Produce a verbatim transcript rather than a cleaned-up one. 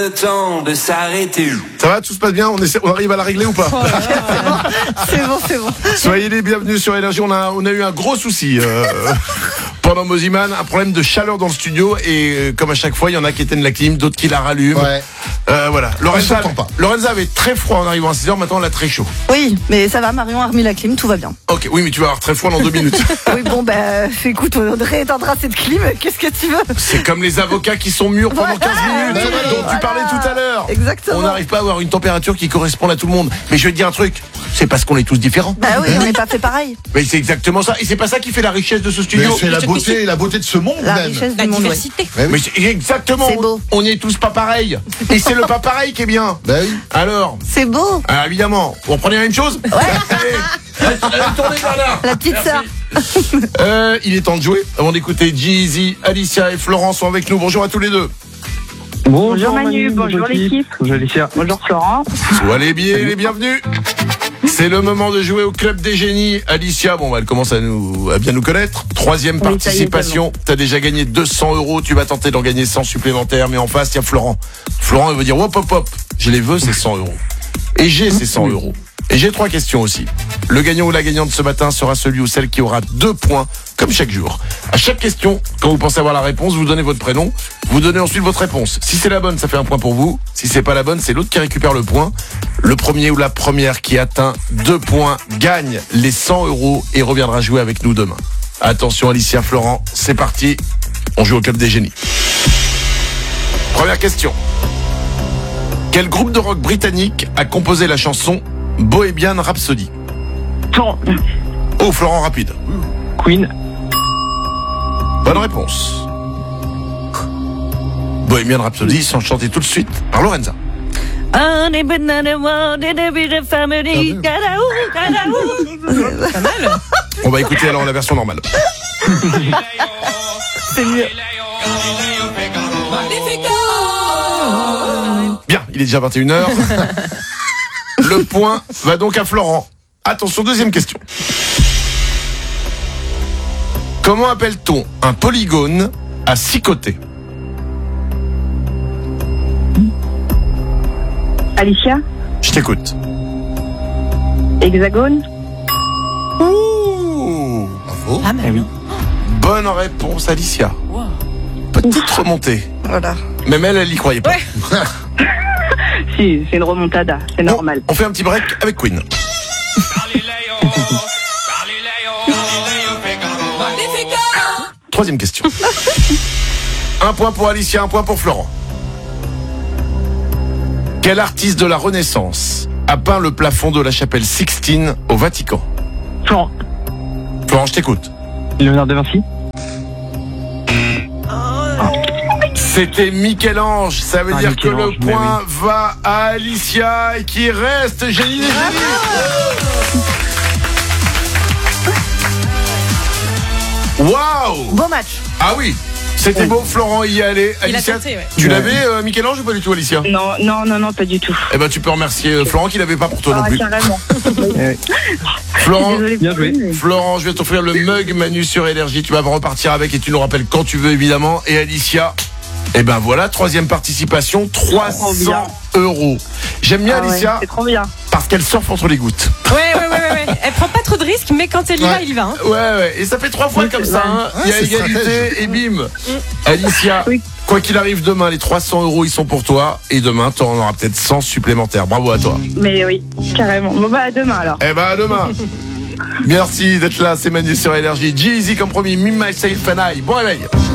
Le temps de s'arrêter. Ça va, tout se passe bien, on, essaie, on arrive à la régler ou pas? Oh là là. C'est bon, c'est bon. Soyez les bienvenus sur Énergie. On a, on a eu un gros souci euh, pendant Moziman, un problème de chaleur dans le studio. Et euh, comme à chaque fois, il y en a qui éteignent la clim, d'autres qui la rallument. Ouais. Euh, voilà. Lorenza, s'entend pas. Lorenza avait très froid en arrivant à six heures, maintenant elle a très chaud. Oui, mais ça va, Marion a remis la clim, tout va bien. Ok, oui, mais tu vas avoir très froid dans deux minutes. Oui, bon, bah, écoute, Audrey éteindra cette clim, qu'est-ce que tu veux? C'est comme les avocats qui sont mûrs pendant quinze minutes, Ouais, voilà, dont tu voilà. parlais tout à l'heure. Exactement. On n'arrive pas à avoir une température qui corresponde à tout le monde. Mais je vais te dire un truc, c'est parce qu'on est tous différents. Bah oui, on n'est pas fait pareil. Mais c'est exactement ça. Et c'est pas ça qui fait la richesse de ce Mais studio. c'est la beauté, la beauté de ce monde La même. richesse La du monde. ouais. diversité. Ouais, Mais oui. c'est exactement. C'est beau. On n'est tous pas pareils. Et c'est le pas pareil qui est bien. Bah oui. Alors, C'est beau. ah, évidemment, vous reprenez la même chose? Ouais. Allez, allez, tournez par là. La petite sœur. Euh, il est temps de jouer. Avant d'écouter Jeezy, Alicia et Florent sont avec nous. Bonjour à tous les deux. Bonjour Manu, bonjour l'équipe. Bonjour Alicia. Bonjour Florent. Soyez bien les bienvenus. C'est le moment de jouer au Club des Génies. Alicia, bon, elle commence à nous, à bien nous connaître. Troisième Oui, ça y est, participation. T'as déjà gagné deux cents euros. Tu vas tenter d'en gagner cent supplémentaires. Mais en face, il y a Florent. Florent, il veut dire, hop, hop, hop. Je les veux, c'est cent euros. Et j'ai ces cent euros. Et j'ai trois questions aussi. Le gagnant ou la gagnante ce matin sera celui ou celle qui aura deux points, comme chaque jour. À chaque question, quand vous pensez avoir la réponse, vous donnez votre prénom, vous donnez ensuite votre réponse. Si c'est la bonne, ça fait un point pour vous. Si c'est pas la bonne, c'est l'autre qui récupère le point. Le premier ou la première qui atteint deux points gagne les cent euros et reviendra jouer avec nous demain. Attention Alicia, Florent, c'est parti. On joue au Club des Génies. Première question. Quel groupe de rock britannique a composé la chanson Bohemian Rhapsody? Florent. Oh, Florent, rapide. Queen. Bonne réponse. Bohemian Rhapsody sont chantés tout de suite par Lorenza. Pas mal. On va écouter alors la version normale. C'est mieux. Bien, il est déjà vingt et une heures. Le point va donc à Florent. Attention, deuxième question. Comment appelle-t-on un polygone à six côtés? Alicia. Je t'écoute. Hexagone. Ouh, Bravo. Ah, mais oui. bonne réponse, Alicia. Petite remontée. Voilà. Même elle, elle y croyait pas. Ouais. Si, c'est une remontada, c'est Bon, normal. on fait un petit break avec Queen. Troisième question. Un point pour Alicia, un point pour Florent. Quel artiste de la Renaissance a peint le plafond de la chapelle Sixtine au Vatican? Florent. Florent, je t'écoute. Léonard de Vinci. C'était Michel-Ange. Ça veut Ah, dire que le Michel-Ange, mais point va à Alicia et qui reste génie des génies. Waouh! Beau match. Ah oui, c'était beau, Florent y est allé. Il a Alicia, tenté, ouais. tu l'avais, euh, Michel-Ange, ou pas du tout, Alicia? Non, non, non, non, pas du tout. Eh ben, tu peux remercier euh, Florent qui l'avait pas pour toi non Ah, plus. carrément. Florent, Désolée bien pour joué. lui, mais- Florent, je vais t'offrir le mug Manu sur Énergie. Tu vas repartir avec et tu nous rappelles quand tu veux, évidemment. Et Alicia, eh ben voilà, troisième participation, trois Trop bien. cents euros. J'aime bien Ah ouais, Alicia c'est trop bien. parce qu'elle surfe entre les gouttes. Ouais, ouais, ouais, ouais, ouais. Elle prend pas trop de risques, mais quand elle y va, Ouais. elle y va. Hein. Ouais, ouais. Et ça fait trois fois Oui, comme c'est ça. vrai. Hein. Ouais, Il y a c'est égalité stratège. et bim. Alicia, Oui. quoi qu'il arrive demain, les trois cents euros, ils sont pour toi. Et demain, tu en auras peut-être cent supplémentaires. Bravo à toi. Mais oui, carrément. Bon bah à demain alors. Eh ben, à demain. Merci d'être là. C'est Manu sur Énergie. Jeezy comme promis. Me, Myself and I. Bon réveil.